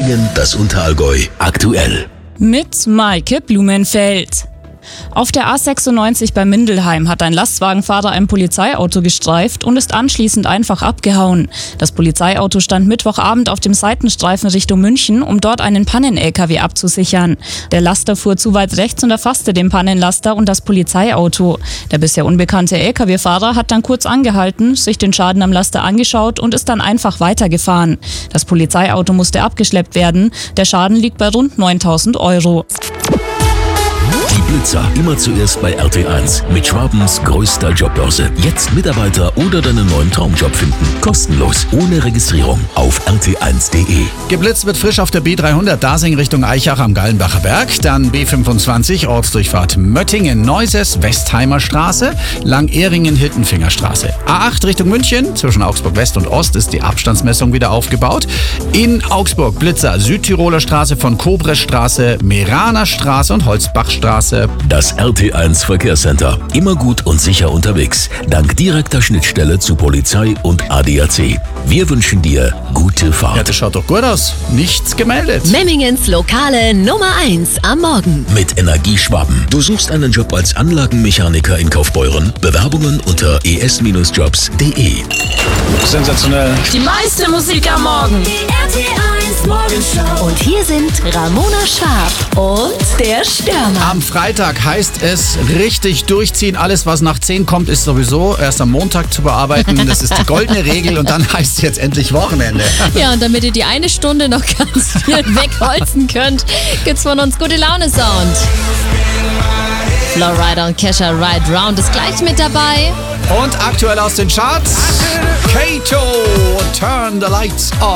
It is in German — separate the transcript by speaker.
Speaker 1: Memmingen, das Unterallgäu, aktuell.
Speaker 2: Mit Maike Blumenfeld. Auf der A96 bei Mindelheim hat ein Lastwagenfahrer ein Polizeiauto gestreift und ist anschließend einfach abgehauen. Das Polizeiauto stand Mittwochabend auf dem Seitenstreifen Richtung München, um dort einen Pannen-LKW abzusichern. Der Laster fuhr zu weit rechts und erfasste den Pannenlaster und das Polizeiauto. Der bisher unbekannte LKW-Fahrer hat dann kurz angehalten, sich den Schaden am Laster angeschaut und ist dann einfach weitergefahren. Das Polizeiauto musste abgeschleppt werden. Der Schaden liegt bei rund 9.000 €.
Speaker 1: Die Blitzer immer zuerst bei RT1 mit Schwabens größter Jobbörse. Jetzt Mitarbeiter oder deinen neuen Traumjob finden. Kostenlos, ohne Registrierung auf rt1.de.
Speaker 3: Geblitzt wird frisch auf der B300 Dasing Richtung Eichach am Gallenbacher Berg, dann B25 Ortsdurchfahrt Möttingen, Neuses, Westheimer Straße, Lang-Ehringen, Hiltenfinger Straße. A8 Richtung München, zwischen Augsburg West und Ost ist die Abstandsmessung wieder aufgebaut. In Augsburg Blitzer Südtiroler Straße von Kobrestraße, Meraner Straße und Holzbachstraße.
Speaker 1: Das RT1 Verkehrscenter. Immer gut und sicher unterwegs. Dank direkter Schnittstelle zu Polizei und ADAC. Wir wünschen dir gute Fahrt.
Speaker 3: Ja, das schaut doch gut aus. Nichts gemeldet.
Speaker 4: Memmingens lokale Nummer 1 am Morgen.
Speaker 1: Mit Energieschwaben. Du suchst einen Job als Anlagenmechaniker in Kaufbeuren? Bewerbungen unter es-jobs.de.
Speaker 3: Sensationell.
Speaker 2: Die meiste Musik am Morgen.
Speaker 4: Die RT1 Morgenshow. Und hier sind Ramona Schwab und der Stürmer.
Speaker 3: Am Freitag heißt es richtig durchziehen. Alles, was nach 10 kommt, ist sowieso erst am Montag zu bearbeiten. Das ist die goldene Regel und dann heißt es jetzt endlich Wochenende.
Speaker 5: Ja, und damit ihr die eine Stunde noch ganz viel wegholzen könnt, gibt's von uns gute Laune-Sound. Flowrider und Kesha Ride Round ist gleich mit dabei.
Speaker 3: Und aktuell aus den Charts, Kato, Turn the Lights On.